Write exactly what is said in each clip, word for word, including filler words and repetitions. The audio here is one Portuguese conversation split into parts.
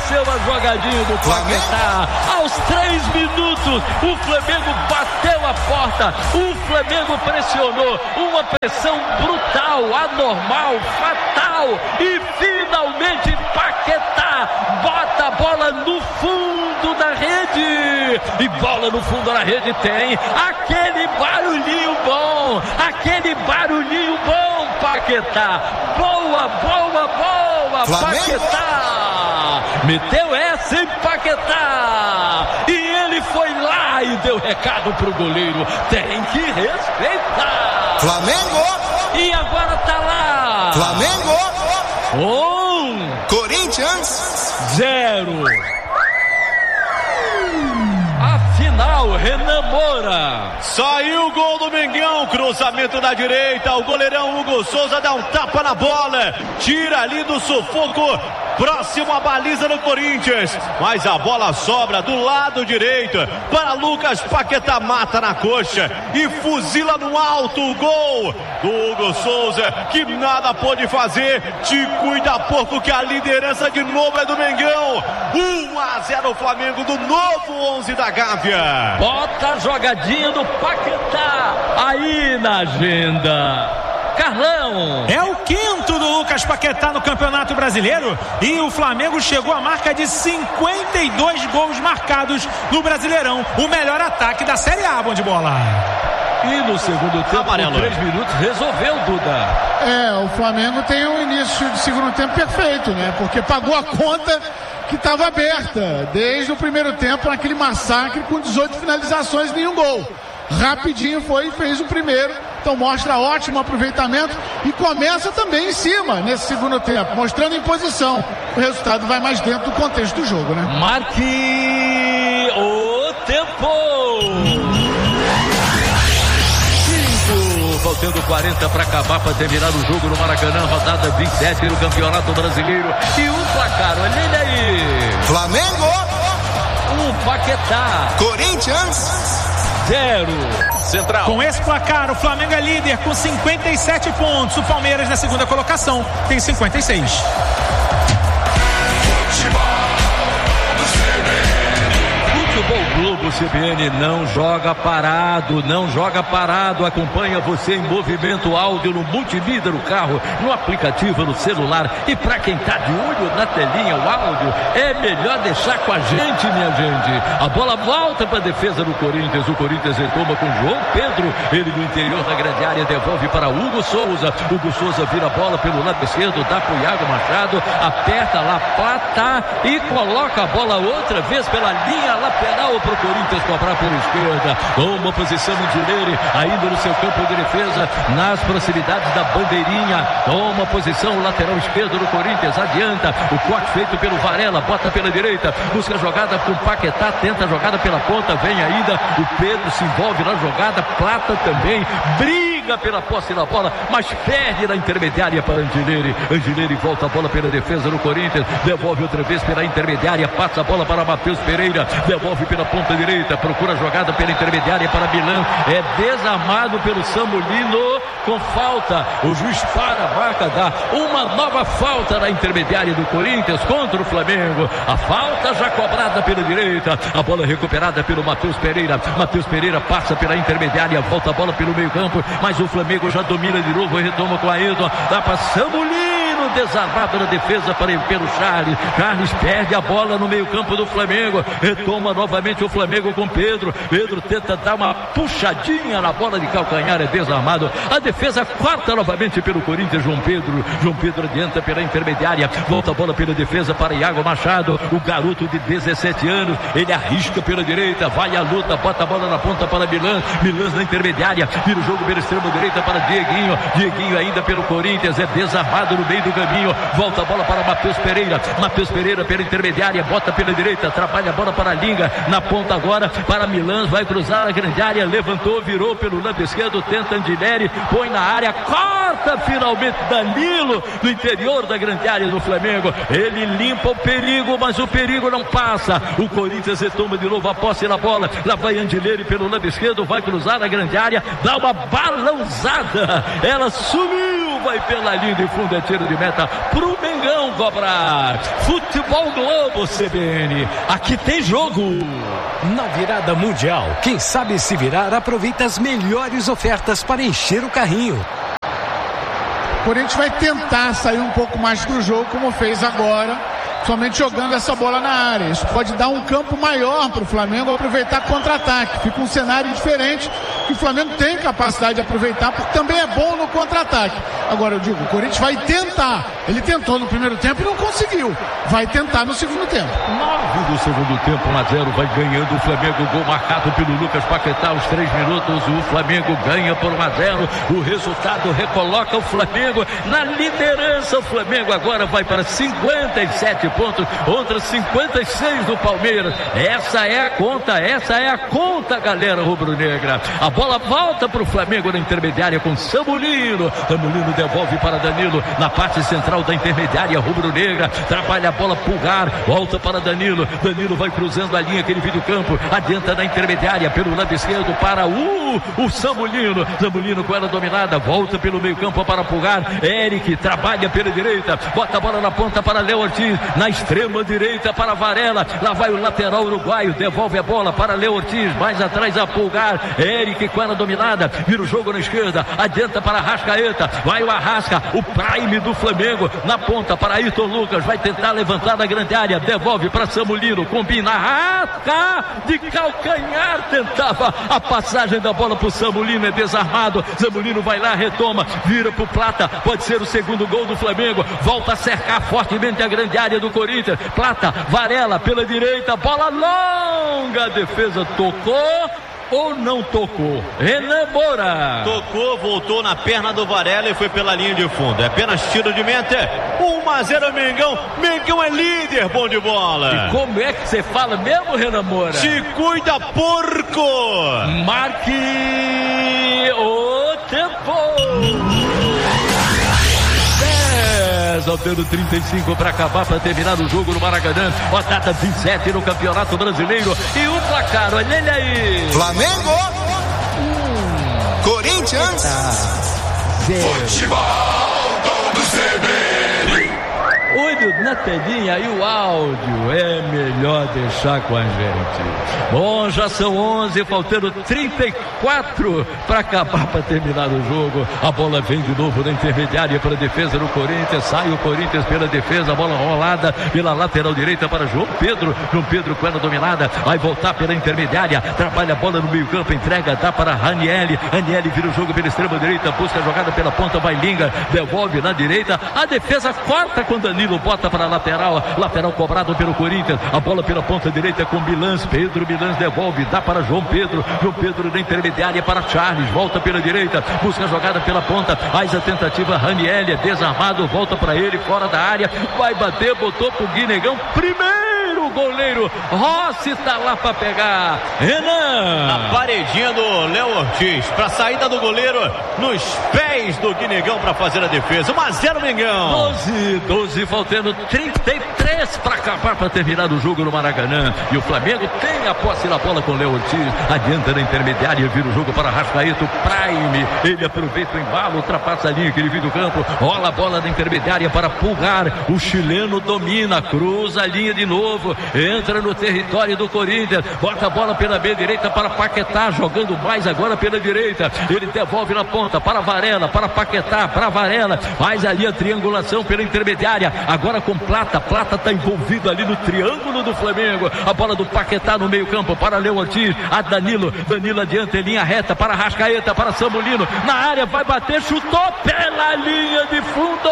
aconteceu a jogadinha do Paquetá. Aos três minutos, o Flamengo bateu a porta, o Flamengo pressionou, uma pressão brutal, anormal, fatal, e finalmente Paquetá bota a bola no fundo da rede, e bola no fundo da rede tem aquele barulhinho bom, aquele barulhinho bom, Paquetá, boa, boa, boa, Flamengo. Paquetá, meteu essa em Paquetá, e ele foi lá e deu recado pro goleiro, tem que respeitar. Flamengo. E agora tá lá. Flamengo. Um. Corinthians. Zero. Afinal, Renan Moura. Saiu o gol do Mengão, cruzamento da direita, o goleirão Hugo Souza dá um tapa na bola, tira ali do sufoco, próximo à baliza do Corinthians, mas a bola sobra do lado direito para Lucas Paquetá, mata na coxa e fuzila no alto o gol do Hugo Souza, que nada pôde fazer. Te cuida pouco que a liderança de novo é do Mengão. um a zero Flamengo, do novo onze da Gávea. Bota a jogadinha do Paquetá aí na agenda. Carlão. É o quinto do Lucas Paquetá no Campeonato Brasileiro, e o Flamengo chegou à marca de cinquenta e dois gols marcados no Brasileirão, o melhor ataque da Série A, bom de bola. E no segundo tempo, Amarelo. com três minutos, resolveu, Duda. É, o Flamengo tem um início de segundo tempo perfeito, né? Porque pagou a conta que estava aberta desde o primeiro tempo, naquele massacre com dezoito finalizações e nenhum gol. Rapidinho foi e fez o primeiro, então mostra ótimo aproveitamento e começa também em cima nesse segundo tempo, mostrando imposição. O resultado vai mais dentro do contexto do jogo, né? Marque o tempo. Faltando quarenta para acabar, para terminar o jogo no Maracanã, rodada vinte e sete no Campeonato Brasileiro. E o placar, olha ele aí. Flamengo. Um Paquetá. Corinthians. Zero. Central. Com esse placar, o Flamengo é líder com cinquenta e sete pontos. O Palmeiras, na segunda colocação, tem cinquenta e seis. Futebol Globo C B N não joga parado, não joga parado, acompanha você em movimento, áudio no multimídia do carro, no aplicativo, no celular, e para quem tá de olho na telinha, o áudio, é melhor deixar com a gente, minha gente. A bola volta para a defesa do Corinthians, o Corinthians retoma com João Pedro, ele no interior da grande área, devolve para Hugo Souza, Hugo Souza vira a bola pelo lado esquerdo, dá pro Iago Machado, aperta lá, plata e coloca a bola outra vez pela linha lateral para o Corinthians cobrar pela esquerda. Uma posição Angileri, ainda no seu campo de defesa, nas proximidades da bandeirinha. Toma posição o lateral esquerdo do Corinthians, adianta, o corte feito pelo Varela, bota pela direita, busca a jogada com Paquetá, tenta a jogada pela ponta, vem ainda o Pedro, se envolve na jogada, Plata também, briga pela posse da bola, mas perde na intermediária para Angileri. Angileri volta a bola pela defesa do Corinthians, devolve outra vez pela intermediária, passa a bola para Matheus Pereira, devolve pela ponta direita, procura a jogada pela intermediária para Milan, é desarmado pelo Samulino com falta, o juiz para a marca, dá uma nova falta na intermediária do Corinthians contra o Flamengo, a falta já cobrada pela direita, a bola recuperada pelo Matheus Pereira, Matheus Pereira passa pela intermediária, volta a bola pelo meio campo, mas o Flamengo já domina de novo, retoma com a Ayrton, dá para Samulino, desarmado na defesa para pelo Charles, Charles perde a bola no meio campo do Flamengo, retoma novamente o Flamengo com Pedro, Pedro tenta dar uma puxadinha na bola de calcanhar, é desarmado, a defesa corta novamente pelo Corinthians, João Pedro, João Pedro adianta pela intermediária, volta a bola pela defesa para Iago Machado, o garoto de dezessete anos, ele arrisca pela direita, vai à luta, bota a bola na ponta para Milan, Milan na intermediária, vira o jogo pela extrema direita para Dieguinho, Dieguinho ainda pelo Corinthians, é desarmado no meio do caminho, volta a bola para Matheus Pereira, Matheus Pereira pela intermediária, bota pela direita, trabalha a bola para a Linga, na ponta agora para Milan, vai cruzar a grande área, levantou, virou pelo lado esquerdo, tenta Angileri, põe na área, corta finalmente Danilo no interior da grande área do Flamengo, ele limpa o perigo, mas o perigo não passa, o Corinthians retoma de novo a posse na bola, lá vai Angileri pelo lado esquerdo, vai cruzar a grande área, dá uma balãozada, ela sumiu, vai Vai pela linha de fundo, é tiro de meta pro Mengão cobrar. Futebol Globo C B N, aqui tem jogo. Na virada mundial, quem sabe se virar aproveita as melhores ofertas para encher o carrinho. O Corinthians vai tentar sair um pouco mais do jogo, como fez agora, somente jogando essa bola na área. Isso pode dar um campo maior para o Flamengo aproveitar contra-ataque. Fica um cenário diferente que o Flamengo tem capacidade de aproveitar, porque também é bom no contra-ataque. Agora eu digo, o Corinthians vai tentar. Ele tentou no primeiro tempo e não conseguiu. Vai tentar no segundo tempo. nove do segundo tempo, um a zero, vai ganhando o Flamengo. Gol marcado pelo Lucas Paquetá aos três minutos. O Flamengo ganha por um a zero. O resultado recoloca o Flamengo na liderança. O Flamengo agora vai para cinquenta e sete pontos, contra cinquenta e seis do Palmeiras. Essa é a conta, essa é a conta, galera rubro-negra. A bola volta para o Flamengo na intermediária com Samulino. Samulino devolve para Danilo na parte central da intermediária rubro-negra. Trabalha a bola Pulgar, volta para Danilo. Danilo vai cruzando a linha que ele viu do campo. Adianta na intermediária pelo lado esquerdo para o, o Samulino. Samulino com ela dominada, volta pelo meio campo para Pulgar. Eric trabalha pela direita, bota a bola na ponta para Léo Ortiz. Na extrema direita para Varela. Lá vai o lateral uruguaio, devolve a bola para Léo Ortiz. Mais atrás a Pulgar. Eric com ela dominada, vira o jogo na esquerda, adianta para Arrascaeta. Vai o Arrasca, o prime do Flamengo na ponta para Ayrton Lucas. Vai tentar levantar na grande área, devolve para Samulino, combina Arrasca de calcanhar, tentava a passagem da bola para o Samulino, é desarmado. Samulino vai lá, retoma, vira para o Plata, pode ser o segundo gol do Flamengo. Volta a cercar fortemente a grande área do Corinthians. Plata, Varela pela direita, bola longa, a defesa tocou ou não tocou? Renan Moura. Tocou, voltou na perna do Varela e foi pela linha de fundo. É apenas tiro de meta. um a zero Mengão. Mengão é líder, bom de bola. E como é que você fala mesmo, Renan Moura? Se cuida, porco. Marque o tempo. Faltando trinta e cinco para acabar, para terminar o jogo no Maracanã. Rodada vinte e sete no Campeonato Brasileiro. E o placar, olha ele aí. Flamengo. Hum. Corinthians. Ah, futebol todo C B N. Olho na telinha e o áudio. É melhor deixar com a gente. Bom, já são onze, faltando trinta e quatro para acabar, para terminar o jogo. A bola vem de novo na intermediária para a defesa do Corinthians. Sai o Corinthians pela defesa, a bola rolada pela lateral direita para João Pedro. João Pedro com ela dominada, vai voltar pela intermediária, trabalha a bola no meio campo, entrega, dá para Ranieri. Ranieri vira o jogo pela extrema direita, busca a jogada pela ponta, vai Linga, devolve na direita, a defesa corta com Danilo, bota para a lateral, lateral cobrado pelo Corinthians, a bola pela ponta direita com Milans, Pedro Milans devolve, dá para João Pedro, João Pedro na intermediária para Charles, volta pela direita, busca a jogada pela ponta, faz a tentativa, Ranieri é desarmado, volta para ele, fora da área, vai bater, botou pro Guinegão, primeiro goleiro, Rossi tá lá para pegar, Renan. Na paredinha do Léo Ortiz, para saída do goleiro, nos pés do Guinegão para fazer a defesa, um a zero Mengão. doze, doze, faltando trinta e três para acabar, para terminar o jogo no Maracanã. E o Flamengo tem a posse da bola com o Léo Ortiz, adianta na intermediária, vira o jogo para Arrascaeta, o Prime, ele aproveita o embalo, ultrapassa a linha que ele viu do campo, rola a bola na intermediária para Pulgar, o chileno domina, cruza a linha de novo, entra no território do Corinthians, bota a bola pela meia direita para Paquetá, jogando mais agora pela direita, ele devolve na ponta para Varela, para Paquetá, para Varela, faz ali a triangulação pela intermediária, agora com Plata, Plata está envolvido ali no triângulo do Flamengo, a bola do Paquetá no meio campo para Léo Ortiz, a Danilo, Danilo adianta em linha reta para Arrascaeta, para Samulino, na área vai bater, chutou pela linha de fundo.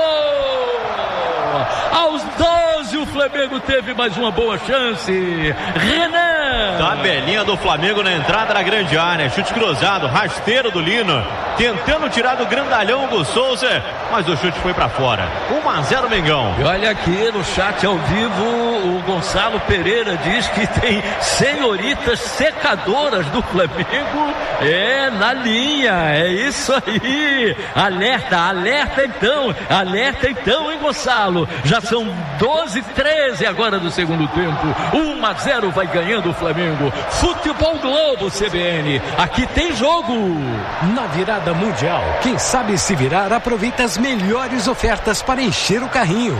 Aos doze o Flamengo teve mais uma boa chance. Renan. Tabelinha do Flamengo na entrada da grande área, chute cruzado, rasteiro do Lino, tentando tirar do grandalhão do Souza, mas o chute foi pra fora. um a zero Mengão. E olha aqui no chat ao vivo, o Gonçalo Pereira diz que tem senhoritas secadoras do Flamengo é na linha, é isso aí. Alerta, alerta então, alerta então, hein, Gonçalo? Já são doze, treze agora do segundo tempo. um a zero vai ganhando o Flamengo. Futebol Globo C B N, aqui tem jogo. Na virada virada mundial. Quem sabe se virar, aproveita as melhores ofertas para encher o carrinho.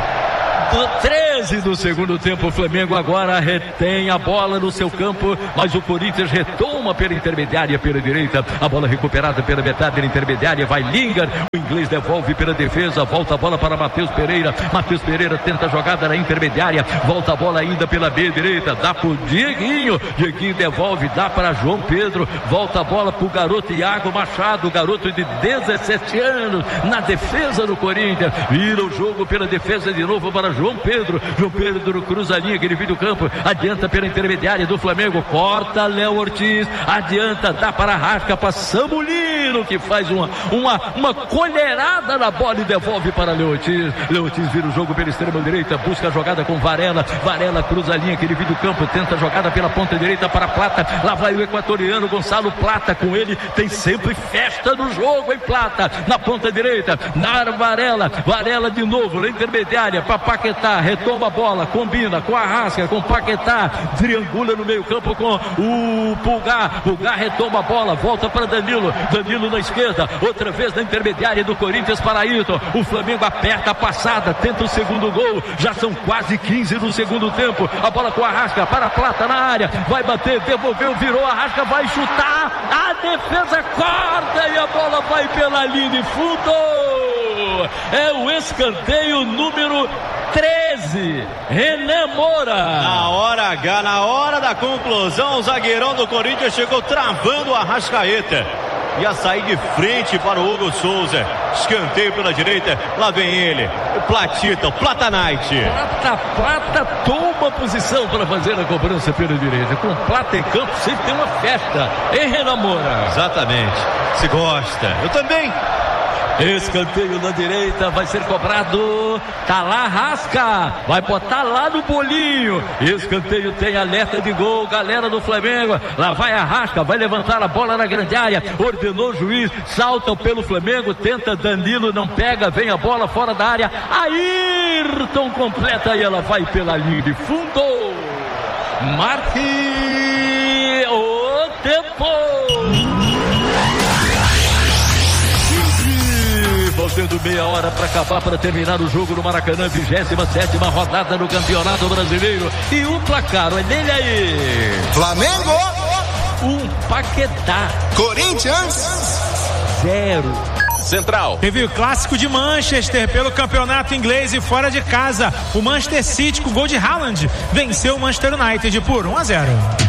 treze do segundo tempo, o Flamengo agora retém a bola no seu campo, mas o Corinthians retoma pela intermediária, pela direita, a bola recuperada pela metade da intermediária, vai Lingard, o inglês devolve pela defesa, volta a bola para Matheus Pereira, Matheus Pereira tenta a jogada na intermediária, volta a bola ainda pela meia direita, dá pro Dieguinho, Dieguinho devolve, dá para João Pedro, volta a bola pro garoto Iago Machado, garoto de dezessete anos, na defesa do Corinthians, vira o jogo pela defesa de novo para João Pedro, João Pedro cruza a linha, que divide o campo, adianta pela intermediária do Flamengo, corta Léo Ortiz, adianta, dá para Rasca, para Samulino, que faz uma, uma, uma colherada na bola e devolve para Léo Ortiz, Léo Ortiz vira o jogo pela extrema direita, busca a jogada com Varela, Varela cruza a linha, que divide o campo, tenta a jogada pela ponta direita para Plata, lá vai o equatoriano Gonçalo Plata, com ele tem sempre festa no jogo, em Plata, na ponta direita, na Varela, Varela de novo, na intermediária, para Paquetá, retoma a bola, combina com a Rasca, com Paquetá, triangula no meio campo com o Pulgar, Pulgar retoma a bola, volta para Danilo, Danilo na esquerda, outra vez na intermediária do Corinthians para Ayrton, o Flamengo aperta a passada, tenta o segundo gol, já são quase quinze do segundo tempo, a bola com a Rasca, para a Plata na área, vai bater, devolveu, virou, a Rasca vai chutar, a defesa corta e a bola vai pela linha de fundo, é o escanteio número treze, Renan Moura. Na hora H, na hora da conclusão, o zagueirão do Corinthians chegou travando o Arrascaeta. Ia sair de frente para o Hugo Souza. Escanteio pela direita. Lá vem ele. O Platita, o Platanite. Plata, Plata toma posição para fazer a cobrança pela direita. Com Plata em campo sempre tem uma festa. Hein, Renan Moura? Exatamente. Se gosta. Eu também. Escanteio na direita, vai ser cobrado, tá lá Rasca, vai botar lá no bolinho, escanteio tem alerta de gol, galera do Flamengo, lá vai a Rasca, vai levantar a bola na grande área, ordenou o juiz, saltam pelo Flamengo, tenta Danilo, não pega, vem a bola fora da área, Ayrton completa e ela vai pela linha de fundo, marque o tempo. Faltando meia hora para acabar, para terminar o jogo no Maracanã, vigésima sétima rodada no Campeonato Brasileiro. E o placar, olha ele aí. Flamengo. Um Paquetá. Corinthians. Zero. Central. Teve o clássico de Manchester pelo campeonato inglês e fora de casa. O Manchester City, com gol de Haaland, venceu o Manchester United por um a zero.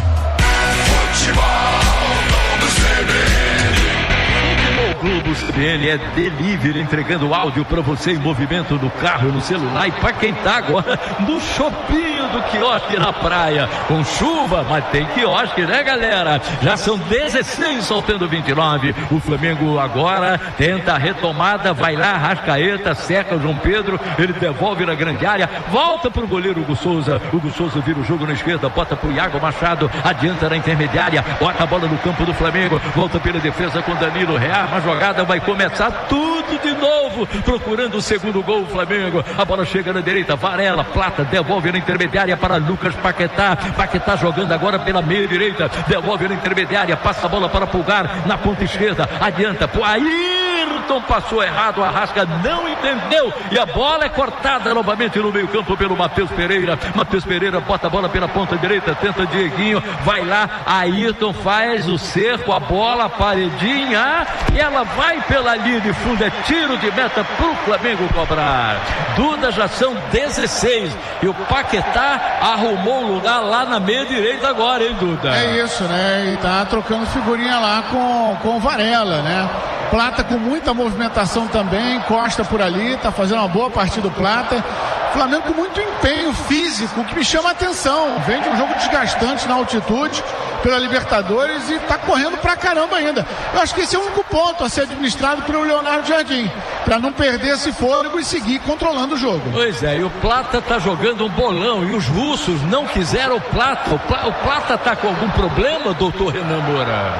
Globo C B N é delivery, entregando áudio para você em movimento no carro, no celular e para quem tá agora no shopping do quiosque na praia, com chuva, mas tem quiosque, né, galera? Já são dezesseis, faltando vinte e nove. O Flamengo agora tenta a retomada, vai lá, Arrascaeta, seca o João Pedro, ele devolve na grande área, volta pro goleiro Hugo Souza, Hugo Souza vira o jogo na esquerda, bota pro Iago Machado, adianta na intermediária, bota a bola no campo do Flamengo, volta pela defesa com Danilo, rearma a jogada, vai começar tudo de novo, procurando o segundo gol o Flamengo, a bola chega na direita, Varela, Plata, devolve na intermediária para Lucas Paquetá, Paquetá jogando agora pela meia direita, devolve na intermediária, passa a bola para Pulgar, na ponta esquerda, adianta, pro Ayrton, passou errado, a Rasca não entendeu, e a bola é cortada novamente no meio campo pelo Matheus Pereira, Matheus Pereira bota a bola pela ponta direita, tenta Dieguinho, vai lá, Ayrton faz o cerco, a bola, a paredinha, e ela vai pela linha de fundo, é tiro de meta pro Flamengo cobrar. Duda, já são dezesseis, e o Paquetá arrumou o lugar lá na meia direita agora, hein, Duda? É isso, né? E tá trocando figurinha lá com, com o Varela, né? Plata com muita movimentação também, Costa por ali, tá fazendo uma boa partida o Plata. Flamengo com muito empenho físico, que me chama a atenção. Vem de um jogo desgastante na altitude pela Libertadores e tá correndo pra caramba ainda. Eu acho que esse é o único ponto a ser administrado pelo Leonardo Jardim, para não perder esse fôlego e seguir controlando o jogo. Pois é, e o Plata tá jogando um bolão e os russos não quiseram o Plata. O, Pla, o Plata tá com algum problema, doutor Renan Moura?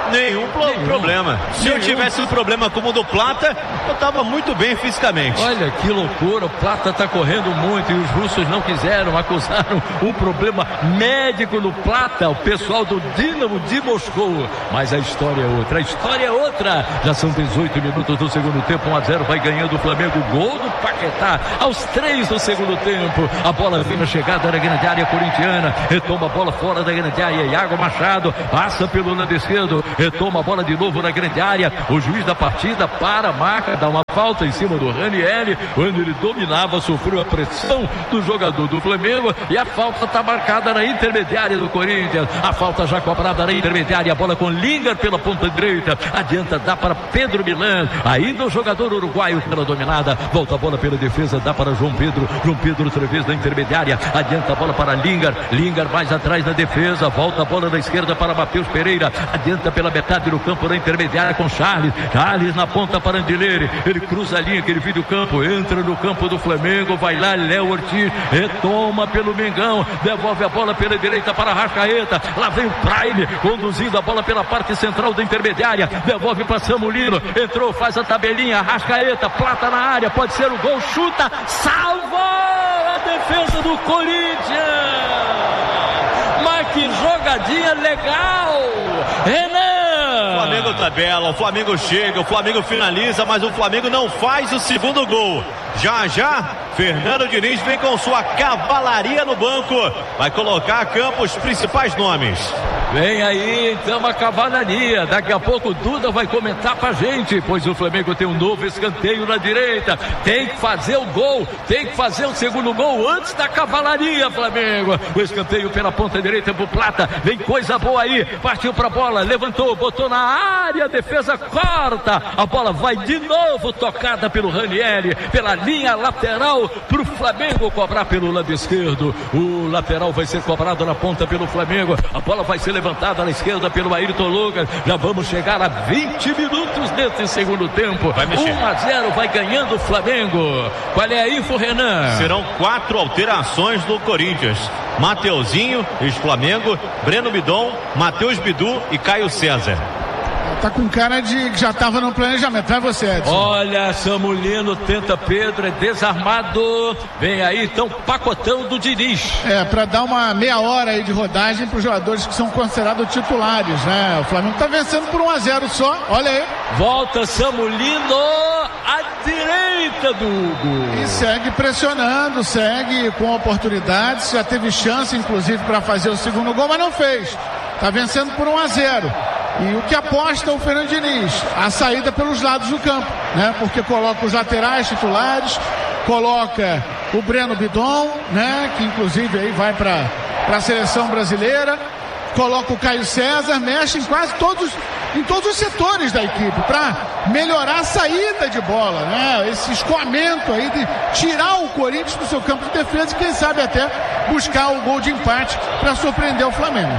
Nenhum, Nenhum. problema. Se Nenhum. eu tivesse um problema como o do Plata, eu estava muito bem fisicamente. Olha que loucura, o Plata está correndo muito e os russos não quiseram, acusaram um problema médico no Plata, o pessoal do Dinamo de Moscou. Mas a história é outra, a história é outra. Já são dezoito minutos do segundo tempo, um a zero, vai ganhando o Flamengo, gol do Paquetá, aos três do segundo tempo. A bola vem na chegada da grande área corintiana, retoma a bola fora da grande área, Iago Machado passa pelo lado esquerdo, retoma a bola de novo na grande área, o juiz da partida para a marca, dá uma falta em cima do Ranieri, quando ele dominava, sofreu a pressão do jogador do Flamengo e a falta está marcada na intermediária do Corinthians, a falta já cobrada na intermediária, a bola com Lingard pela ponta direita, adianta, dá para Pedro Milan, ainda o jogador uruguaio pela dominada, volta a bola pela defesa, dá para João Pedro, João Pedro outra vez na intermediária, adianta a bola para Lingard, Lingard mais atrás na defesa, volta a bola na esquerda para Matheus Pereira, adianta pela metade do campo na intermediária com Charles, Charles na ponta para Andileri, ele cruza a linha que ele vive o campo, entra no campo do Flamengo, vai lá Léo Ortiz, retoma pelo Mengão, devolve a bola pela direita para Arrascaeta, lá vem o Prime, conduzindo a bola pela parte central da intermediária, devolve para Samulino, entrou, faz a tabelinha, Arrascaeta, Plata na área, pode ser o gol, chuta, salvou a defesa do Corinthians, mas que jogadinha legal, Renan! O Flamengo tabela, o Flamengo chega, o Flamengo finaliza, mas o Flamengo não faz o segundo gol. Já já, Fernando Diniz vem com sua cavalaria no banco, vai colocar a campo os principais nomes. Vem aí então a cavalaria, daqui a pouco o Duda vai comentar pra gente, pois o Flamengo tem um novo escanteio na direita, tem que fazer o gol, tem que fazer o segundo gol antes da cavalaria, Flamengo. O escanteio pela ponta direita pro Plata, vem coisa boa aí, partiu pra bola, levantou, botou na área, a defesa corta, a bola vai de novo tocada pelo Ranieri, pela linha lateral pro Flamengo cobrar pelo lado esquerdo, o lateral vai ser cobrado na ponta pelo Flamengo, a bola vai ser levantada na esquerda pelo Ayrton Lucas, já vamos chegar a vinte minutos desse segundo tempo, um a zero vai ganhando o Flamengo. Qual é a info, Renan? Serão quatro alterações do Corinthians, Mateuzinho, ex-Flamengo, Breno Bidon, Matheus Bidu e Caio César. Tá com cara de que já tava no planejamento, vai você, Edson. Olha, Samulino tenta Pedro, é desarmado, vem aí então pacotão do Diniz. É, pra dar uma meia hora aí de rodagem pros jogadores que são considerados titulares, né? O Flamengo tá vencendo por um a zero só, olha aí. Volta Samulino à direita do Hugo. E segue pressionando, segue com oportunidades, já teve chance inclusive para fazer o segundo gol, mas não fez. Tá vencendo por um a zero. E o que aposta o Fernando Diniz? A saída pelos lados do campo, né? Porque coloca os laterais titulares, coloca o Breno Bidon, né? Que inclusive aí vai para a seleção brasileira, coloca o Caio César, mexe em quase todos, em todos os setores da equipe para melhorar a saída de bola, né? Esse escoamento aí de tirar o Corinthians do seu campo de defesa e quem sabe até buscar o gol de empate para surpreender o Flamengo.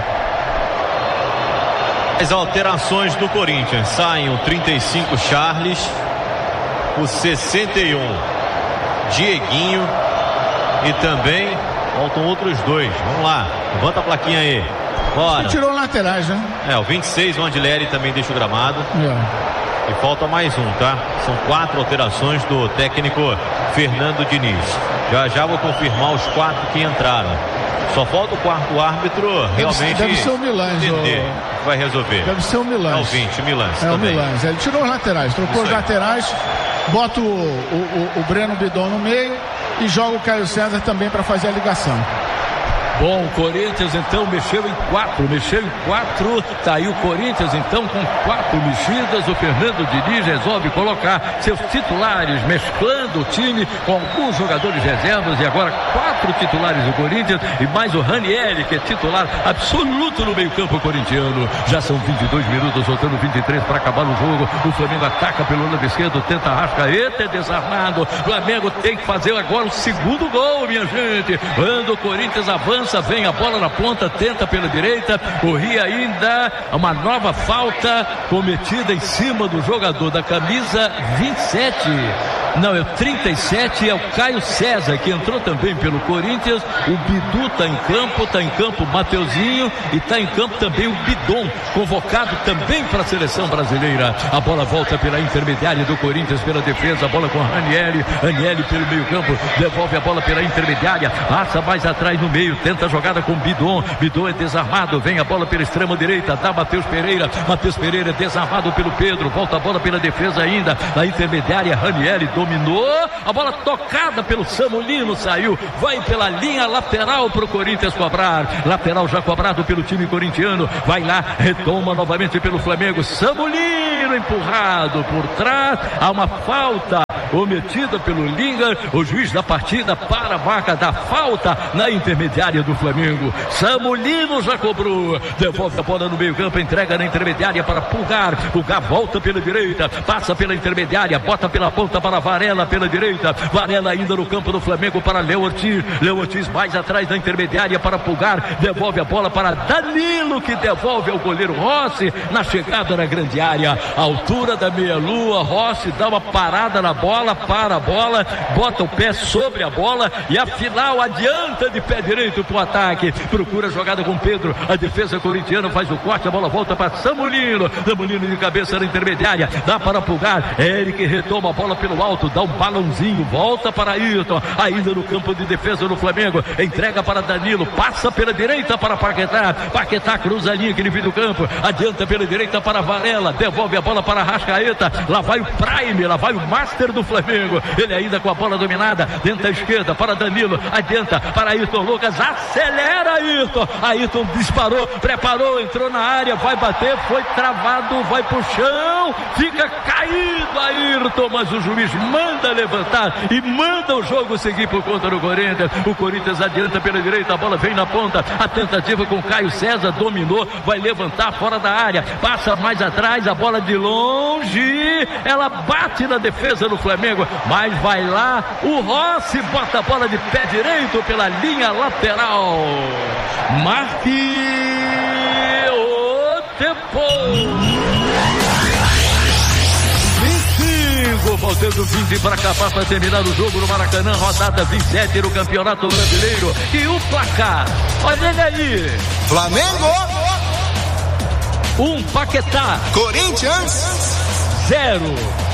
As alterações do Corinthians, saem o trinta e cinco Charles, o sessenta e um Dieguinho e também faltam outros dois. Vamos lá, levanta a plaquinha aí. Bora. Você tirou laterais, né? É, o vinte e seis, o Andileri também deixa o gramado. É. E falta mais um, tá? São quatro alterações do técnico Fernando Diniz. Já já vou confirmar os quatro que entraram. Só falta o quarto árbitro realmente. Deve ser o Milan, o... vai resolver. Deve ser o Milan. É o vinte, o Milan. É também. o Milan. Ele tirou os laterais, trocou os laterais, bota o, o, o Breno Bidon no meio e joga o Caio César também para fazer a ligação. Bom, o Corinthians então mexeu em quatro, mexeu em quatro, tá aí o Corinthians então com quatro mexidas, o Fernando Diniz resolve colocar seus titulares, mesclando o time com alguns jogadores reservas e agora quatro titulares do Corinthians e mais o Ranieri, que é titular absoluto no meio campo corintiano. Já são vinte e dois minutos, faltando vinte e três para acabar o jogo, o Flamengo ataca pelo lado esquerdo, tenta Arrascaeta, é desarmado, o Flamengo tem que fazer agora o segundo gol, minha gente, quando o Corinthians avança, vem a bola na ponta, tenta pela direita, corria ainda uma nova falta cometida em cima do jogador da camisa vinte e sete, Não, é o trinta e sete, é o Caio César, que entrou também pelo Corinthians. O Bidu tá em campo, tá em campo o Mateuzinho e tá em campo também o Bidon, convocado também para a seleção brasileira. A bola volta pela intermediária do Corinthians, pela defesa, a bola com Ranieri, Ranieri pelo meio campo, devolve a bola pela intermediária, passa mais atrás no meio, tenta a jogada com Bidon, Bidon é desarmado, vem a bola pela extrema direita, dá Matheus Pereira, Matheus Pereira é desarmado pelo Pedro, volta a bola pela defesa ainda, na intermediária, Ranieri dominou, a bola tocada pelo Samulino, saiu, vai pela linha lateral para o Corinthians cobrar, lateral já cobrado pelo time corintiano, vai lá, retoma novamente pelo Flamengo, Samulino empurrado por trás, há uma falta cometida pelo Lingard, o juiz da partida para a marca da falta na intermediária do Flamengo. Samulino já cobrou, devolve a bola no meio campo, entrega na intermediária para Pulgar, Pulgar volta pela direita, passa pela intermediária, bota pela ponta para Varela pela direita, Varela ainda no campo do Flamengo para Léo Ortiz, Léo Ortiz mais atrás da intermediária para Pulgar, devolve a bola para Danilo, que devolve ao goleiro Rossi na chegada na grande área, altura da meia-lua, Rossi dá uma parada na bola, para a bola, bota o pé sobre a bola e afinal adianta de pé direito para o ataque, procura a jogada com Pedro, a defesa corintiana faz o corte, a bola volta para Samulino, Samulino de cabeça na intermediária, dá para Pulgar, Eric retoma a bola pelo alto, dá um balãozinho, volta para Ayrton, ainda no campo de defesa do Flamengo, entrega para Danilo, passa pela direita para Paquetá, Paquetá cruza a linha que ele vem do campo, adianta pela direita para Varela, devolve a bola para Arrascaeta, lá vai o Prime, lá vai o Master do Flamengo, ele ainda com a bola dominada, dentro da esquerda para Danilo, adianta para Ayrton Lucas, acelera Ayrton, Ayrton disparou, preparou, entrou na área, vai bater, foi travado, vai pro chão, fica caído Ayrton, mas o juiz manda levantar e manda o jogo seguir por conta do Corinthians, o Corinthians adianta pela direita, a bola vem na ponta, a tentativa com Caio César, dominou, vai levantar fora da área, passa mais atrás, a bola de longe, ela bate na defesa do Flamengo, mas vai lá, o Rossi bota a bola de pé direito pela linha lateral, marque o tempo. Faltando vinte para acabar, para terminar o jogo no Maracanã, rodada vinte e sete no Campeonato Brasileiro. E o placar, olha ele aí, Flamengo um, Paquetá Corinthians zero.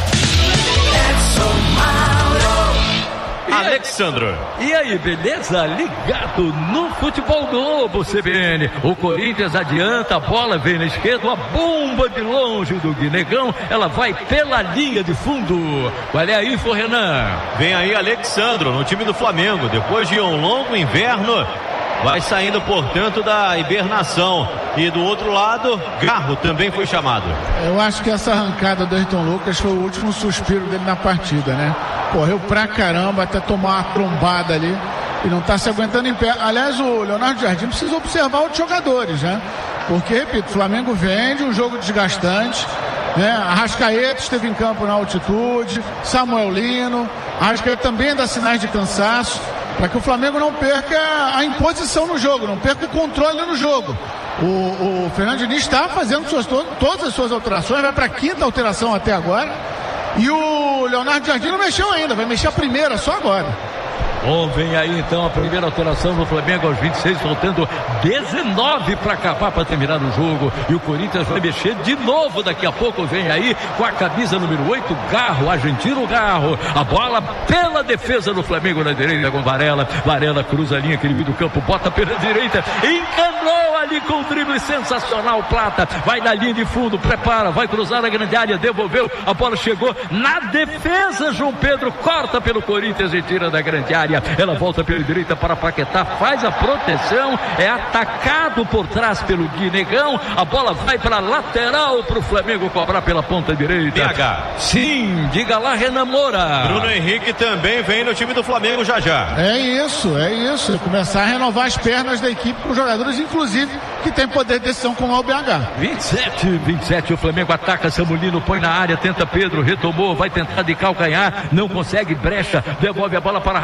Alexandre. E aí, beleza? Ligado no Futebol Globo C B N. O Corinthians adianta, a bola vem na esquerda, a bomba de longe do Guinegão, ela vai pela linha de fundo. Qual é a info, Renan? Vem aí Alexandre no time do Flamengo, depois de um longo inverno, vai saindo, portanto, da hibernação. E do outro lado, Garro também foi chamado. Eu acho que essa arrancada do Ayrton Lucas foi o último suspiro dele na partida, né? Correu pra caramba até tomar uma trombada ali e não tá se aguentando em pé. Aliás, o Leonardo Jardim precisa observar outros jogadores, né? Porque, repito, o Flamengo vem de um jogo desgastante, né? Arrascaeta esteve em campo na altitude, Samuel Lino, Arrascaeta também dá sinais de cansaço, para que o Flamengo não perca a imposição no jogo, não perca o controle no jogo. O, o Fernando Diniz está fazendo suas, todas as suas alterações, vai para a quinta alteração até agora, e o Leonardo Jardim não mexeu ainda, vai mexer a primeira só agora. Bom, vem aí então a primeira alteração do Flamengo aos vinte e seis, faltando dezenove para acabar, para terminar o jogo. E o Corinthians vai mexer de novo daqui a pouco. Vem aí com a camisa número oito, Garro, argentino Garro. A bola pela defesa do Flamengo na direita com Varela. Varela cruza a linha, aquele do campo, bota pela direita, encanou ali com o drible sensacional. Plata vai na linha de fundo, prepara, vai cruzar a grande área, devolveu, a bola chegou na defesa. João Pedro corta pelo Corinthians e tira da grande área. Ela volta pela direita para Paquetá, faz a proteção, é atacado por trás pelo Guinegão, a bola vai para a lateral para o Flamengo cobrar pela ponta direita. B H. Sim, diga lá, Renan Moura. Bruno Henrique também vem no time do Flamengo já já. É isso, é isso, é começar a renovar as pernas da equipe com jogadores, inclusive, que tem poder de decisão como o B H. vinte e sete, vinte e sete, o Flamengo ataca, Samulino põe na área, tenta Pedro, retomou, vai tentar de calcanhar, não consegue, brecha, devolve a bola para Arrascaeta.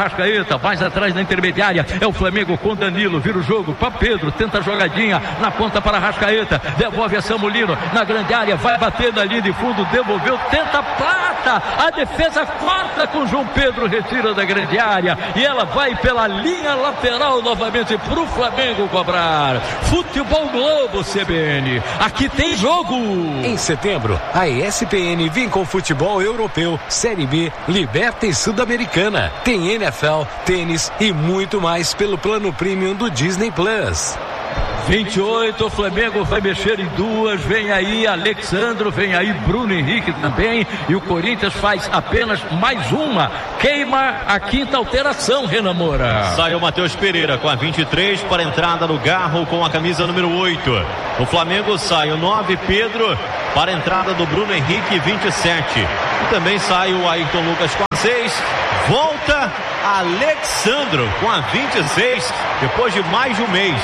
Arrascaeta, mais atrás na intermediária, é o Flamengo com Danilo, vira o jogo para Pedro, tenta a jogadinha na ponta para Arrascaeta, devolve a Samulino na grande área, vai bater na linha de fundo, devolveu, tenta a Plata, a defesa corta com João Pedro, retira da grande área e ela vai pela linha lateral novamente para o Flamengo cobrar. Futebol Globo C B N, aqui tem jogo. Em setembro, a E S P N vem com futebol europeu, Série B, Liberta e Sul-Americana. Tem N F L, tênis e muito mais pelo plano premium do Disney Plus. vinte e oito, o Flamengo vai mexer em duas, vem aí Alexandro, vem aí Bruno Henrique também, e o Corinthians faz apenas mais uma, queima a quinta alteração, Renan Moura. Sai o Matheus Pereira com a vinte e três para a entrada no Garro com a camisa número oito. O Flamengo sai o nove, Pedro, para a entrada do Bruno Henrique, vinte e sete. E também sai o Ayrton Lucas com a seis, volta Alexandro com a vinte e seis, depois de mais de um mês.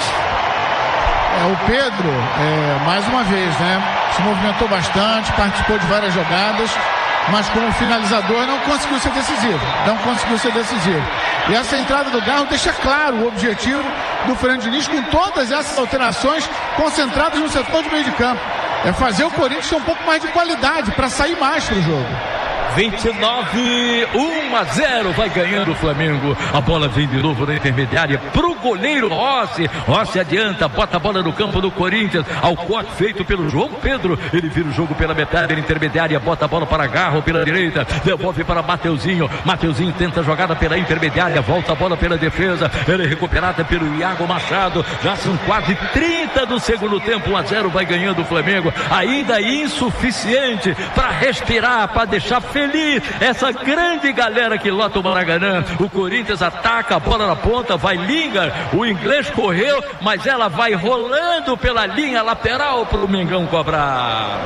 É, o Pedro, é, mais uma vez, né? Se movimentou bastante, participou de várias jogadas, mas como finalizador não conseguiu ser decisivo. Não conseguiu ser decisivo. E essa entrada do Garro deixa claro o objetivo do Fernando Diniz com todas essas alterações concentradas no setor de meio de campo. É fazer o Corinthians ter um pouco mais de qualidade para sair mais pro jogo. vinte e nove, um a zero, vai ganhando o Flamengo. A bola vem de novo na intermediária pro goleiro Rossi. Rossi adianta, bota a bola no campo do Corinthians. Ao corte feito pelo João Pedro. Ele vira o jogo pela metade da intermediária, bota a bola para Garro pela direita, devolve para Mateuzinho. Mateuzinho tenta a jogada pela intermediária, volta a bola pela defesa. Ele é recuperada pelo Iago Machado. Já são quase trinta do segundo tempo. um a zero, vai ganhando o Flamengo. Ainda insuficiente para respirar, para deixar feliz essa grande galera que lota o Maracanã. O Corinthians ataca, a bola na ponta, vai Lingard, o inglês correu, mas ela vai rolando pela linha lateral para o Mengão cobrar.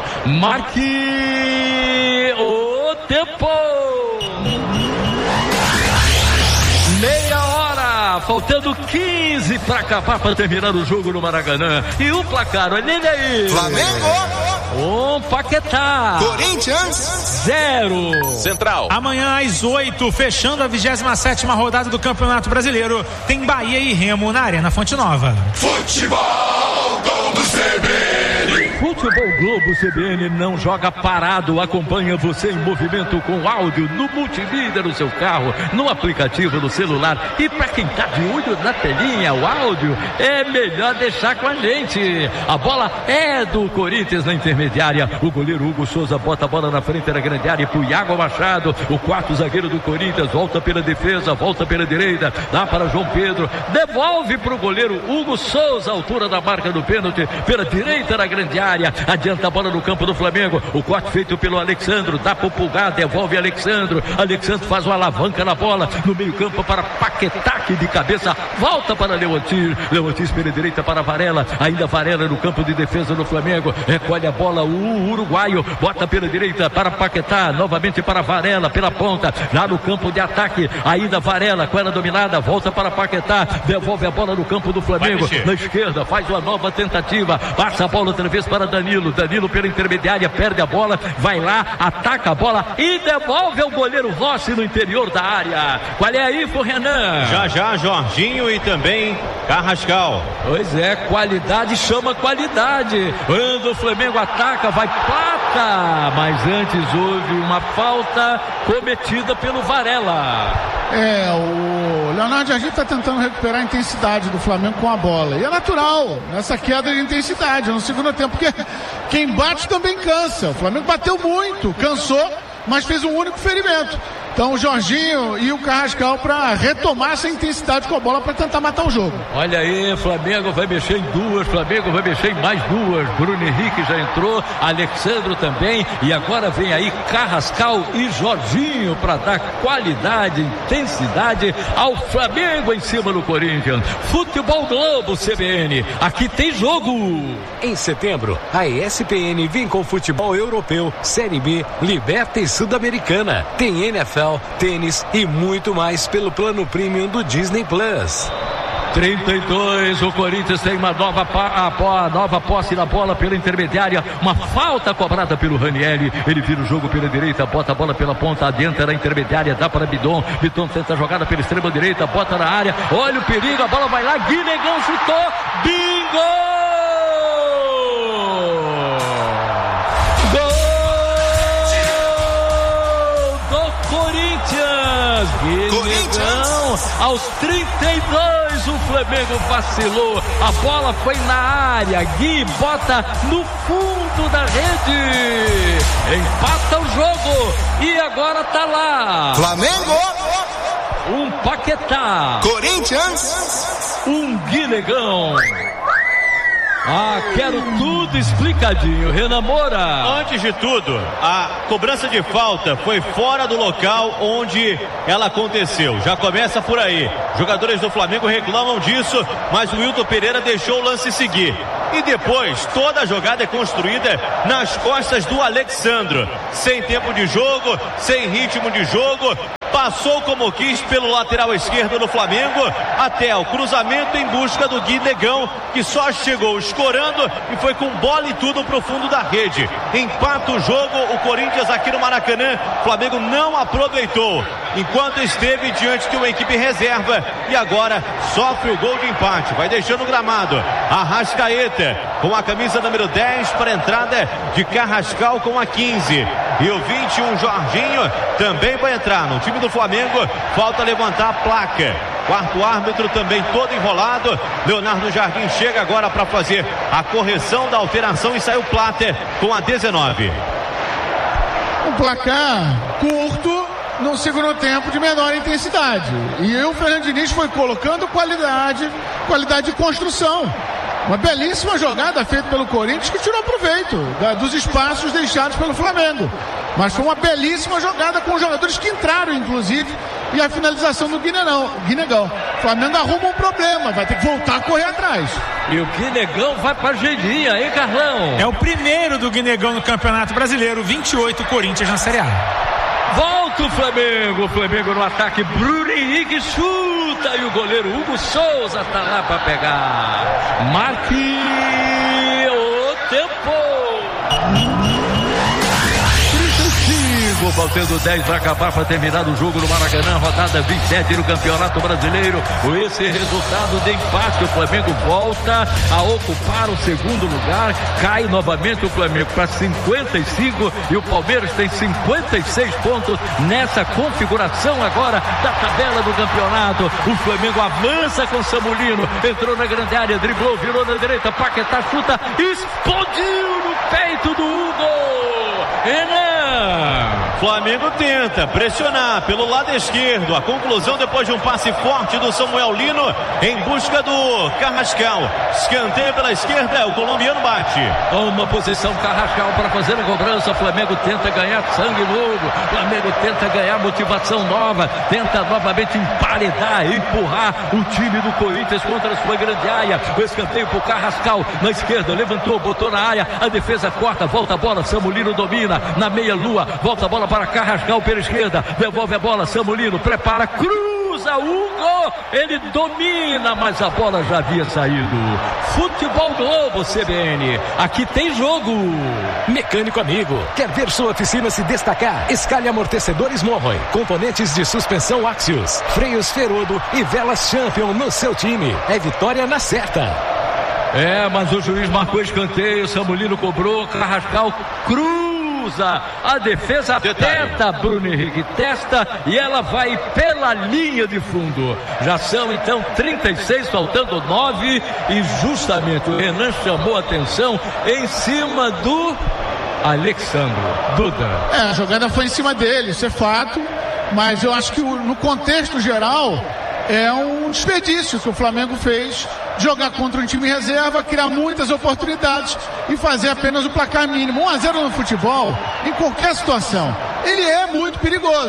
Marque o tempo. Meia hora, faltando quinze para acabar, para terminar o jogo no Maracanã. E o placar, olha ele aí. Flamengo um, Paquetá. Corinthians zero. Central. Amanhã às oito, fechando a vigésima sétima rodada do Campeonato Brasileiro, tem Bahia e Remo na Arena Fonte Nova. Futebol Globo C B N. Futebol Globo C B N não joga parado, acompanha você em movimento com áudio no multimídia no seu carro, no aplicativo do celular. E para quem tá de olho na telinha, o áudio é melhor deixar com a gente. A bola é do Corinthians na intermediária. O goleiro Hugo Souza bota a bola na frente da grande área pro Iago Machado. O quarto zagueiro do Corinthians volta pela defesa, volta pela direita, dá para João Pedro, devolve pro goleiro Hugo Souza, altura da marca do pênalti, pela direita da grande área. Adianta a bola no campo do Flamengo. O corte feito pelo Alexandro, dá pro Pulgar, devolve Alexandro. Alexandro faz uma alavanca na bola no meio campo para Paquetá, que de cabeça volta para Leontir. Leontir pela direita para Varela, ainda Varela no campo de defesa do Flamengo, recolhe a bola o uruguaio, bota pela direita para Paquetá, novamente para Varela pela ponta, já no campo de ataque, ainda Varela com ela dominada, volta para Paquetá, devolve a bola no campo do Flamengo, na esquerda, faz uma nova tentativa, passa a bola outra vez para Danilo, Danilo pela intermediária, perde a bola, vai lá, ataca a bola e devolve ao goleiro Rossi no interior da área. Qual é aí, for Renan? Já já Jorginho e também Carrascal. Pois é, qualidade chama qualidade. Quando o Flamengo ataca, vai Plata, mas antes houve uma falta cometida pelo Varela. É, o Leonardo Jardim está tentando recuperar a intensidade do Flamengo com a bola. E é natural, nessa queda de intensidade no segundo tempo, porque quem bate também cansa. O Flamengo bateu muito, cansou, mas fez um único ferimento. Então o Jorginho e o Carrascal para retomar essa intensidade com a bola para tentar matar o jogo. Olha aí, Flamengo vai mexer em duas, Flamengo vai mexer em mais duas. Bruno Henrique já entrou, Alexandro também, e agora vem aí Carrascal e Jorginho para dar qualidade, intensidade ao Flamengo em cima do Corinthians. Futebol Globo C B N, aqui tem jogo. Em setembro, a E S P N vem com futebol europeu, Série B, Liberta e Sul-Americana. Tem N F L, tênis e muito mais pelo plano premium do Disney Plus. trinta e dois, o Corinthians tem uma nova, pa, a, a nova posse na bola pela intermediária, uma falta cobrada pelo Ranieri, ele vira o jogo pela direita, bota a bola pela ponta, adentra na intermediária, dá para Bidon, Bidon tenta a jogada pela extrema direita, bota na área, olha o perigo, a bola vai lá, Guinegão chutou, bingo! Corinthians, aos trinta e dois o Flamengo vacilou, a bola foi na área, Gui bota no fundo da rede, empata o jogo e agora tá lá Flamengo, um Paquetá, Corinthians, um Guinegão. Ah, quero tudo explicadinho, Renan Moura. Antes de tudo, a cobrança de falta foi fora do local onde ela aconteceu. Já começa por aí. Jogadores do Flamengo reclamam disso, mas o Wilton Pereira deixou o lance seguir. E depois, toda a jogada é construída nas costas do Alexandro. Sem tempo de jogo, sem ritmo de jogo. Passou como quis pelo lateral esquerdo do Flamengo até o cruzamento em busca do Guinegão, que só chegou escorando e foi com bola e tudo pro fundo da rede. Empata o jogo, o Corinthians aqui no Maracanã. O Flamengo não aproveitou enquanto esteve diante de uma equipe reserva e agora sofre o gol de empate. Vai deixando o gramado. Arrascaeta com a camisa número dez para a entrada de Carrascal com a quinze. E o vinte e um Jorginho também vai entrar no time do Flamengo. Falta levantar a placa. Quarto árbitro também todo enrolado. Leonardo Jardim chega agora para fazer a correção da alteração e sai o Plater com a dezenove. Um placar curto no segundo tempo de menor intensidade. E o Fernando Diniz foi colocando qualidade, qualidade de construção. Uma belíssima jogada feita pelo Corinthians que tirou proveito da, dos espaços deixados pelo Flamengo. Mas foi uma belíssima jogada com jogadores que entraram, inclusive, e a finalização do Guinegão. Guinegão. O Flamengo arruma um problema, vai ter que voltar a correr atrás. E o Guinegão vai pra Argentina, hein, Carlão? É o primeiro do Guinegão no Campeonato Brasileiro, vinte e oito Corinthians na Série A. Volta o Flamengo, o Flamengo no ataque, Bruno Henrique chuta e o goleiro Hugo Souza tá lá pra pegar. Marque o tempo. Faltando dez para acabar, para terminar o jogo no Maracanã, rodada vinte e sete no Campeonato Brasileiro. Com esse resultado de empate, o Flamengo volta a ocupar o segundo lugar, cai novamente o Flamengo para cinquenta e cinco e o Palmeiras tem cinquenta e seis pontos nessa configuração agora da tabela do campeonato. O Flamengo avança com Samulino, entrou na grande área, driblou, virou na direita, Paquetá chuta, explodiu no peito do Hugo. Renan. Flamengo tenta pressionar pelo lado esquerdo. A conclusão depois de um passe forte do Samuel Lino em busca do Carrascal. Escanteio pela esquerda, o colombiano bate. Uma posição Carrascal para fazer a cobrança. Flamengo tenta ganhar sangue novo. Flamengo tenta ganhar motivação nova. Tenta novamente emparedar, empurrar o time do Corinthians contra a sua grande área. O escanteio para o Carrascal na esquerda. Levantou, botou na área. A defesa corta, volta a bola. Samulino domina na meia lua. Volta a bola para Carrascal pela esquerda, devolve a bola, Samulino prepara, cruza, Hugo, ele domina, mas a bola já havia saído. Futebol Globo C B N, aqui tem jogo. Mecânico amigo, quer ver sua oficina se destacar? Escalhe amortecedores Monroy, componentes de suspensão Axios, freios Ferodo e velas Champion no seu time. É vitória na certa. É, mas o juiz marcou escanteio, Samulino cobrou, Carrascal cruza. A defesa tenta, Bruno Henrique testa e ela vai pela linha de fundo. Já são então trinta e seis, faltando nove e justamente o Renan chamou a atenção em cima do Alexandro. Duda. É, a jogada foi em cima dele, isso é fato, mas eu acho que no contexto geral é um desperdício que o Flamengo fez, jogar contra um time reserva, criar muitas oportunidades e fazer apenas o placar mínimo. um a zero no futebol, em qualquer situação, ele é muito perigoso.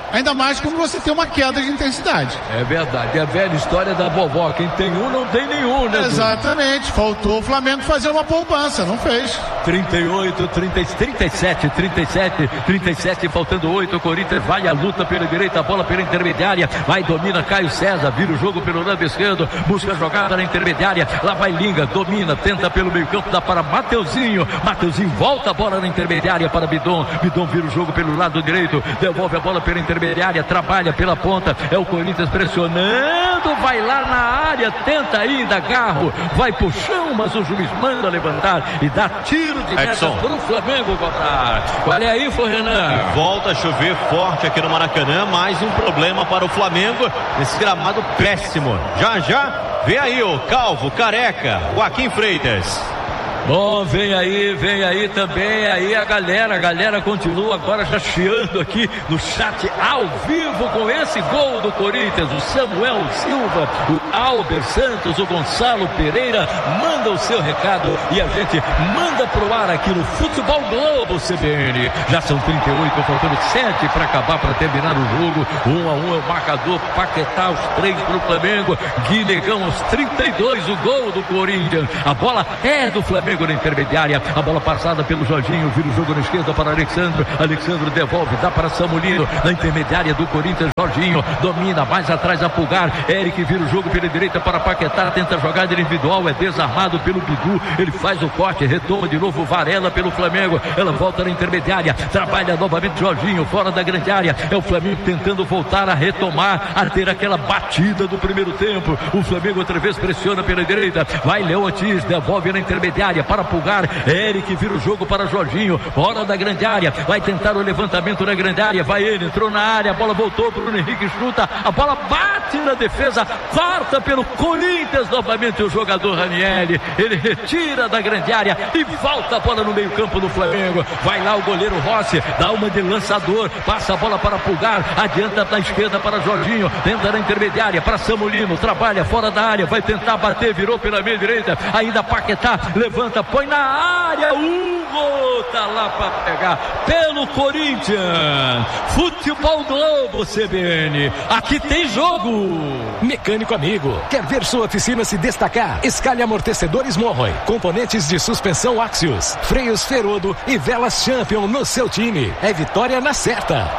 Ainda mais quando você tem uma queda de intensidade. É verdade, é a velha história da vovó. Quem tem um não tem nenhum, né? Exatamente, faltou o Flamengo fazer uma poupança, não fez. trinta e oito, trinta, trinta e sete, trinta e sete, trinta e sete, faltando oito. O Corinthians vai à luta pela direita, a bola pela intermediária. Vai, domina Caio César, vira o jogo pelo lado esquerdo, busca a jogada na intermediária. Lá vai Linga, domina, tenta pelo meio campo, dá para Mateuzinho. Mateuzinho volta a bola na intermediária para Bidon. Bidon vira o jogo pelo lado direito, devolve a bola pela intermediária. Intermediária, trabalha pela ponta, é o Corinthians pressionando, vai lá na área, tenta ainda, Garro, vai pro chão, mas o juiz manda levantar e dá tiro de meta pro Flamengo cobrar. Olha aí, foi Renan. Volta a chover forte aqui no Maracanã, mais um problema para o Flamengo, esse gramado péssimo. Já já, vem aí o Calvo, Careca, Joaquim Freitas. Bom, vem aí, vem aí também, aí a galera, a galera continua agora já chiando aqui no chat ao vivo com esse gol do Corinthians, o Samuel Silva, o Albert Santos, o Gonçalo Pereira, manda o seu recado e a gente manda pro ar aqui no Futebol Globo C B N. Já são trinta e oito, faltando sete para acabar, para terminar o jogo, um a um é o marcador, Paquetá os três pro Flamengo, Guinegão aos trinta e dois, o gol do Corinthians, a bola é do Flamengo na intermediária, a bola passada pelo Jorginho, vira o jogo na esquerda para Alexandre, Alexandre devolve, dá para Samulino, na intermediária do Corinthians, Jorginho domina, mais atrás a Pulgar, Eric vira o jogo pela direita para Paquetá, tenta a jogada individual, é desarmado pelo Bidu, ele faz o corte, retoma de novo Varela pelo Flamengo, ela volta na intermediária, trabalha novamente Jorginho, fora da grande área, é o Flamengo tentando voltar a retomar, a ter aquela batida do primeiro tempo, o Flamengo outra vez pressiona pela direita, vai Léo Ortiz, devolve na intermediária para Pulgar, Eric vira o jogo para Jorginho, fora da grande área, vai tentar o levantamento na grande área, vai ele, entrou na área, a bola voltou para o Bruno Henrique, chuta, a bola bate na defesa, corta pelo Corinthians novamente o jogador Ranieri, ele retira da grande área e volta a bola no meio campo do Flamengo, vai lá o goleiro Rossi, dá uma de lançador, passa a bola para Pulgar, adianta na esquerda para Jorginho, tenta na intermediária para Samulino, trabalha fora da área, vai tentar bater, virou pela meia direita, ainda Paquetá, levanta, põe na área, Hugo tá lá para pegar pelo Corinthians. Futebol Globo C B N, aqui tem jogo. Mecânico amigo, quer ver sua oficina se destacar? Escalhe amortecedores Morroy, componentes de suspensão Axios, freios Ferodo e velas Champion no seu time. É vitória na certa.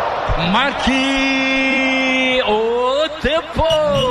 Marque o tempo.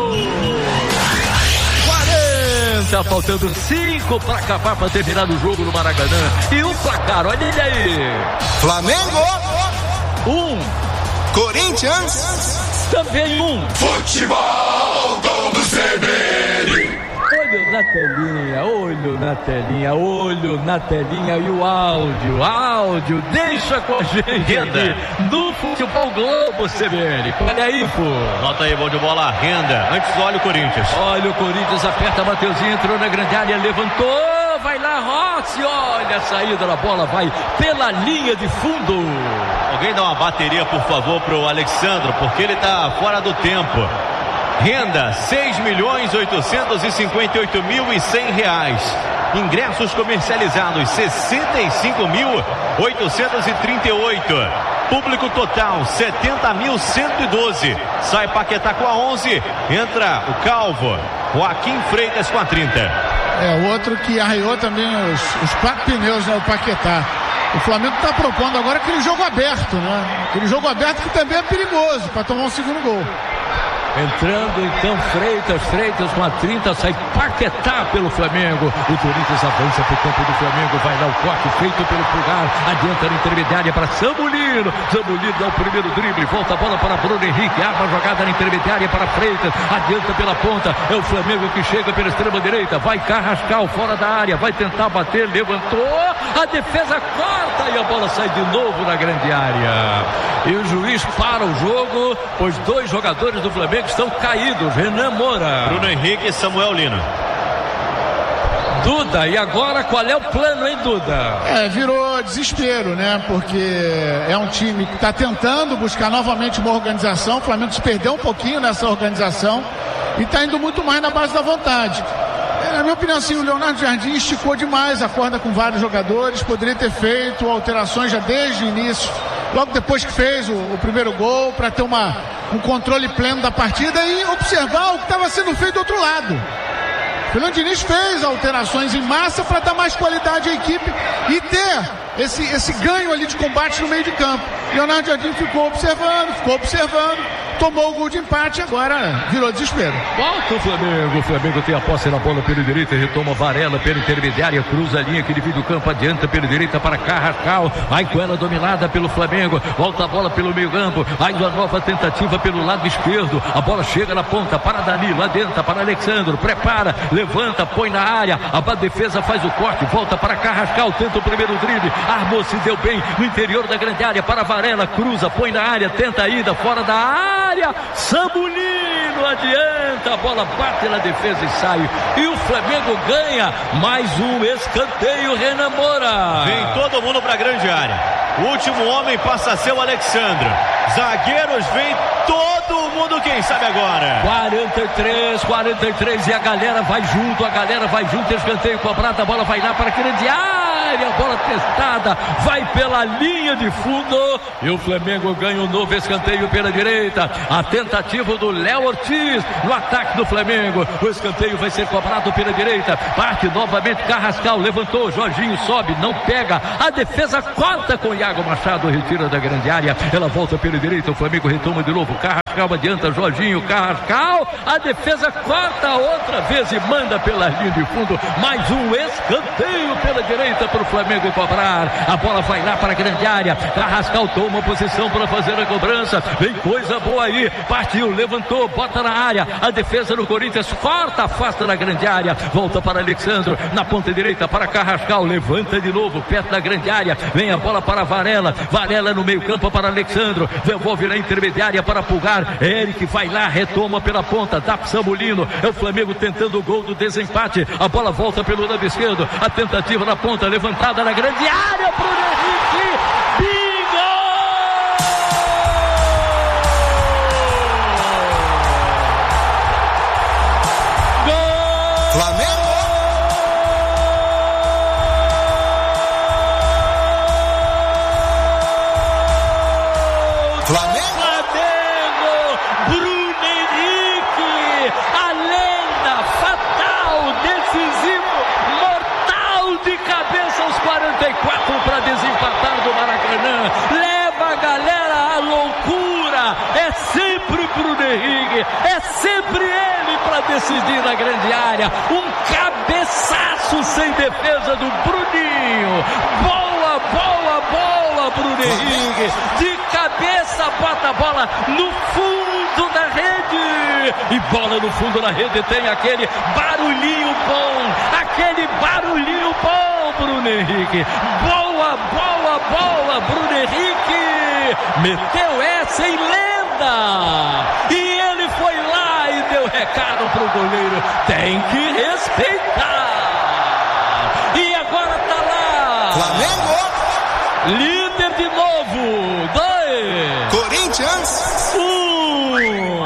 Tá faltando cinco para acabar, para terminar o jogo no Maracanã. E o placar, olha ele aí. Flamengo Um. Corinthians Também um. Futebol Globo C B N. Olho na telinha, olho na telinha, olho na telinha e o áudio, áudio, deixa com a gente aqui no Futebol Globo C B N. Olha aí, pô. Nota aí, bom de bola, Renda. Antes, olha o Corinthians. Olha o Corinthians, aperta Mateuzinho, entrou na grande área, levantou, vai lá Rossi, olha a saída da bola, vai pela linha de fundo. Alguém dá uma bateria, por favor, pro Alexandre, porque ele tá fora do tempo. Renda, seis milhões oitocentos e cinquenta e oito mil e cem reais. Ingressos comercializados, sessenta e cinco mil oitocentos e trinta e oito. Público total, setenta mil cento e doze. Sai Paquetá com a onze. Entra o Calvo. Joaquim Freitas com a trinta. É, o outro que arreou também os, os quatro pneus, né, o Paquetá. O Flamengo está propondo agora aquele jogo aberto, né? Aquele jogo aberto que também é perigoso para tomar um segundo gol. Entrando então Freitas, Freitas com a trinta, sai Paquetá pelo Flamengo. O Corinthians avança para o campo do Flamengo, vai lá o corte feito pelo Pulgar, adianta na intermediária para Samulino. Samulino dá o primeiro drible, volta a bola para Bruno Henrique, arma a jogada na intermediária para Freitas, adianta pela ponta, é o Flamengo que chega pela extrema direita, vai Carrascal fora da área, vai tentar bater, levantou, a defesa corta e a bola sai de novo na grande área. E o juiz para o jogo, pois dois jogadores do Flamengo estão caídos, Renan Moura, Bruno Henrique e Samuel Lino. Duda, e agora qual é o plano, hein, Duda? É, virou desespero, né? Porque é um time que está tentando buscar novamente uma organização. O Flamengo se perdeu um pouquinho nessa organização e está indo muito mais na base da vontade. Na minha opinião, assim, o Leonardo Jardim esticou demais a corda com vários jogadores, poderia ter feito alterações já desde o início logo depois que fez o, o primeiro gol, para ter uma, um controle pleno da partida e observar o que estava sendo feito do outro lado. Fernando Diniz fez alterações em massa para dar mais qualidade à equipe e ter esse, esse ganho ali de combate no meio de campo. Leonardo Jardim ficou observando, ficou observando, tomou o gol de empate e agora virou desespero. Volta o Flamengo, o Flamengo tem a posse na bola pela direita, retoma Varela pela intermediária, cruza a linha que divide o campo, adianta pela direita para Carrascal, vai com ela dominada pelo Flamengo, volta a bola pelo meio campo, aí uma nova tentativa pelo lado esquerdo, a bola chega na ponta para Danilo, adianta para Alexandro, prepara, levanta, põe na área, a defesa faz o corte, volta para Carrascal, tenta o primeiro drible, armou, se deu bem no interior da grande área para Varela, cruza, põe na área, tenta a ida, fora da área, Samulino adianta, a bola bate na defesa e sai, e o Flamengo ganha mais um escanteio. Renan Moura, vem todo mundo para a grande área, o último homem passa a ser o Alexandre, zagueiros, vem todo mundo, quem sabe agora, quarenta e três, quarenta e três, e a galera vai junto, a galera vai junto, escanteio cobrado, a bola vai lá para a grande área, a bola testada, vai pela linha de fundo, e o Flamengo ganha um novo escanteio pela direita, a tentativa do Léo Ortiz no ataque do Flamengo, o escanteio vai ser cobrado pela direita, parte novamente Carrascal, levantou, Jorginho sobe, não pega, a defesa corta com Iago Machado, retira da grande área, ela volta pela direita, o Flamengo retoma de novo, Carrascal adianta, Jorginho, Carrascal, a defesa corta outra vez e manda pela linha de fundo, mais um escanteio pela direita para o Flamengo cobrar, a bola vai lá para a grande área, Carrascal toma posição para fazer a cobrança, vem coisa boa aí, partiu, levantou, bota na área, a defesa do Corinthians corta, afasta na grande área, volta para Alexandre, na ponta direita para Carrascal, levanta de novo, perto da grande área, vem a bola para Varela, Varela no meio campo para Alexandre, devolve na intermediária para Pulgar, Eric vai lá, retoma pela ponta, dá para Samulino, é o Flamengo tentando o gol do desempate, a bola volta pelo lado esquerdo, a tentativa na ponta, levantada na grande área para o Henrique, bingo! Gol! Flamengo! Flamengo! Para desempatar do Maracanã, leva a galera à loucura, é sempre Bruno Henrique, é sempre ele para decidir na grande área, um cabeçaço sem defesa do Bruninho, bola, bola, bola, Bruno Henrique, de cabeça bota a bola no fundo da rede, e bola no fundo da rede tem aquele barulhinho bom, aquele barulhinho bom, Bruno Henrique, boa, boa, boa, Bruno Henrique, meteu essa em lenda, e ele foi lá e deu recado pro goleiro, tem que respeitar, e agora tá lá, Flamengo, líder de novo, dois, Corinthians, um,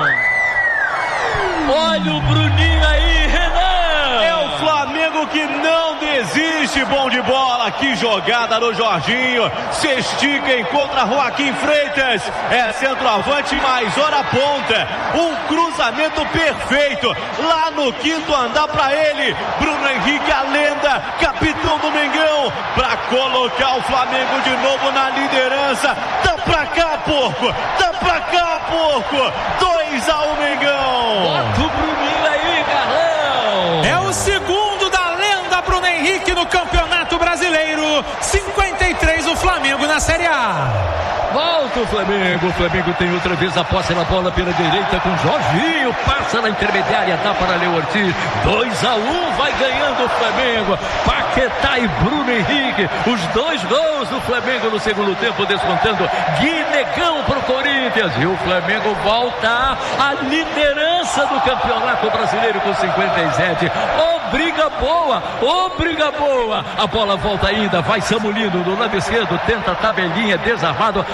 olha o Bruninho aí, Renan, é o Flamengo que não desiste, bom de bola, que jogada no Jorginho, se estica, encontra Joaquim Freitas, é centroavante, mais hora ponta, um cruzamento perfeito, lá no quinto andar para ele, Bruno Henrique, a lenda, capitão do Mengão, para colocar o Flamengo de novo na liderança, dá pra cá, porco, dá pra cá, porco, dois a um Mengão. Bota o Bruninho aí, Carlão, é o segundo da lenda Bruno Henrique no Campeonato Brasileiro, cinquenta e três o Flamengo na Série A. Volta o Flamengo, o Flamengo tem outra vez a posse na bola pela direita com Jorginho, passa na intermediária, dá para Léo Ortiz, dois a um, vai ganhando o Flamengo, Paquetá e Bruno Henrique, os dois gols do Flamengo no segundo tempo, descontando Guinegão para o Corinthians, e o Flamengo volta à liderança do Campeonato Brasileiro com cinquenta e sete, ô briga boa, ô briga boa, a bola volta ainda, vai Samulino do lado esquerdo, tenta a tabelinha, desarmado,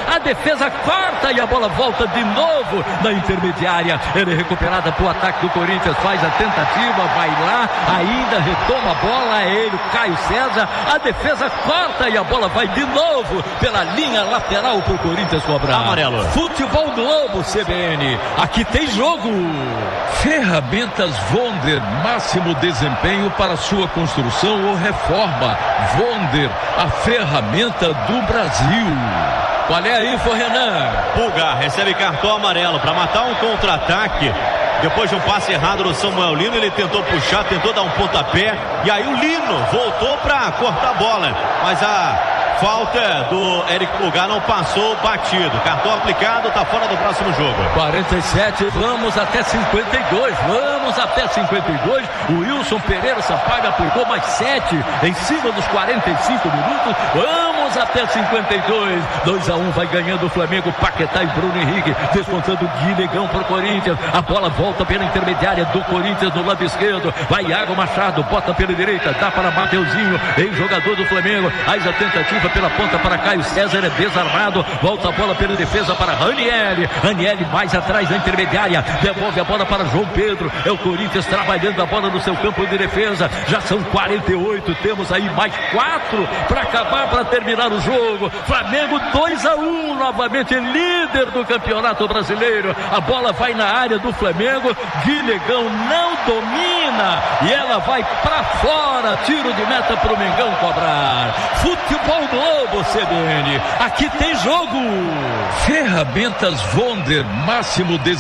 A defesa corta e a bola volta de novo na intermediária. Ele é recuperada pro ataque do Corinthians. Faz a tentativa, vai lá, ainda retoma a bola. É ele, Caio César. A defesa corta e a bola vai de novo pela linha lateral pro Corinthians cobrar. Amarelo. Futebol Globo C B N. Aqui tem jogo. Ferramentas Vonder, máximo desempenho para sua construção ou reforma. Vonder, a ferramenta do Brasil. Qual é aí, foi Renan? Pulgar recebe cartão amarelo para matar um contra-ataque. Depois de um passe errado do Samuel Lino, ele tentou puxar, tentou dar um pontapé. E aí o Lino voltou para cortar a bola. Mas a falta do Eric Pulgar não passou batido. Cartão aplicado, tá fora do próximo jogo. quarenta e sete, vamos até cinquenta e dois. Vamos até cinquenta e dois. O Wilson Pereira Sampaio aplicou mais sete em cima dos quarenta e cinco minutos. Vamos até cinquenta e dois. dois a um vai ganhando o Flamengo. Paquetá e Bruno Henrique descontando o Guinegão pro Corinthians. A bola volta pela intermediária do Corinthians no lado esquerdo. Vai Iago Machado, bota pela direita, dá para Mateuzinho, ex-jogador do Flamengo. Faz a tentativa pela ponta para Caio César, é desarmado. Volta a bola pela defesa para Ranieri. Ranieri mais atrás da intermediária. Devolve a bola para João Pedro. É o Corinthians trabalhando a bola no seu campo de defesa. Já são quarenta e oito. Temos aí mais quatro para acabar, para terminar o jogo. Flamengo dois a um, novamente líder do Campeonato Brasileiro. A bola vai na área do Flamengo. Guinegão não domina e ela vai para fora. Tiro de meta para o Mengão cobrar. Futebol Globo C B N. Aqui tem jogo. Ferramentas Vonder, máximo desempenho